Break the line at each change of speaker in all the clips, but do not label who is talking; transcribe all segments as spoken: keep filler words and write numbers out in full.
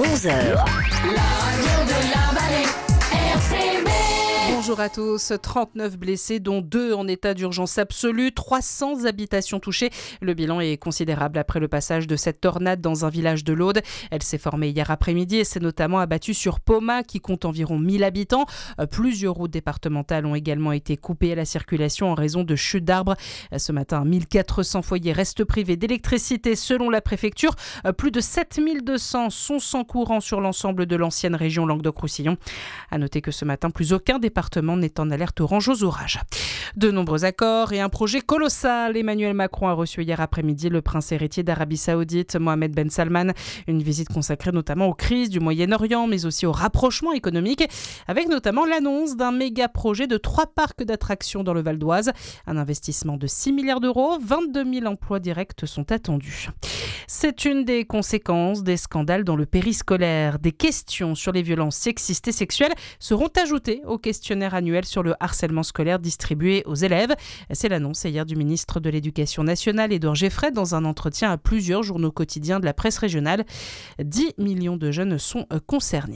onze heures.
La radio de la vallée, R C B.
Bonjour à tous. trente-neuf blessés, dont deux en état d'urgence absolue, trois cents habitations touchées. Le bilan est considérable après le passage de cette tornade dans un village de l'Aude. Elle s'est formée hier après-midi et s'est notamment abattue sur Poma, qui compte environ mille habitants. Plusieurs routes départementales ont également été coupées à la circulation en raison de chutes d'arbres. Ce matin, mille quatre cents foyers restent privés d'électricité selon la préfecture. Plus de sept mille deux cents sont sans courant sur l'ensemble de l'ancienne région Languedoc-Roussillon. À noter que ce matin, plus aucun département n'est en alerte orange aux orages. De nombreux accords et un projet colossal. Emmanuel Macron a reçu hier après-midi le prince héritier d'Arabie Saoudite, Mohamed Ben Salman. Une visite consacrée notamment aux crises du Moyen-Orient, mais aussi au rapprochement économique, avec notamment l'annonce d'un méga projet de trois parcs d'attractions dans le Val d'Oise. Un investissement de six milliards d'euros, vingt-deux mille emplois directs sont attendus. C'est une des conséquences des scandales dans le périscolaire. Des questions sur les violences sexistes et sexuelles seront ajoutées au questionnaire annuel sur le harcèlement scolaire distribué aux élèves. C'est l'annonce hier du ministre de l'Éducation nationale, Édouard Geffray, dans un entretien à plusieurs journaux quotidiens de la presse régionale. dix millions de jeunes sont concernés.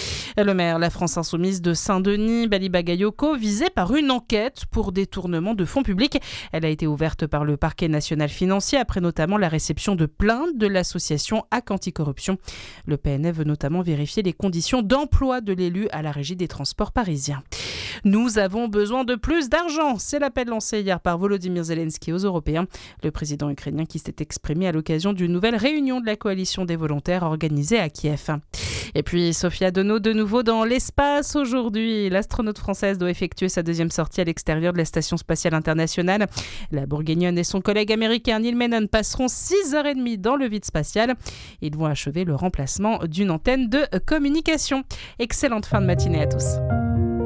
Le maire La France Insoumise de Saint-Denis, Bali Bagayoko, visé par une enquête pour détournement de fonds publics. Elle a été ouverte par le parquet national financier après notamment la réception de plaintes de l'association A C Anticorruption. Le P N F veut notamment vérifier les conditions d'emploi de l'élu à la régie des transports parisiens. Nous avons besoin de plus d'argent. C'est l'appel lancé hier par Volodymyr Zelensky aux Européens. Le président ukrainien qui s'est exprimé à l'occasion d'une nouvelle réunion de la coalition des volontaires organisée à Kiev. Et puis Sophia Deneau de nouveau dans l'espace aujourd'hui. L'astronaute française doit effectuer sa deuxième sortie à l'extérieur de la Station spatiale internationale. La Bourguignonne et son collègue américain Neil Menon passeront six heures trente dans le vide spatial. Ils vont achever le remplacement d'une antenne de communication. Excellente fin de matinée à tous.